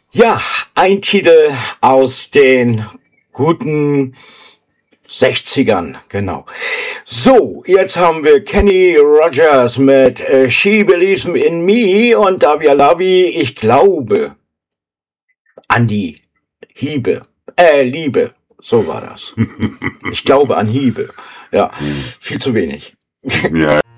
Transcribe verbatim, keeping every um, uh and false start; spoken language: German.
Ja, ein Titel aus den guten sechzigern, genau. So, jetzt haben wir Kenny Rogers mit äh, She Believes in Me und Davia Lavi, ich glaube an die Hiebe, äh, Liebe, so war das. Ich glaube an Hiebe, ja, viel zu wenig. Ja.